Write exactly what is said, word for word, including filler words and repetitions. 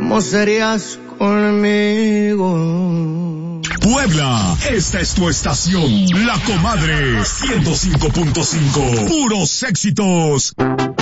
¿cómo serías conmigo? Puebla, esta es tu estación, La Comadre, ciento cinco punto cinco, puros éxitos.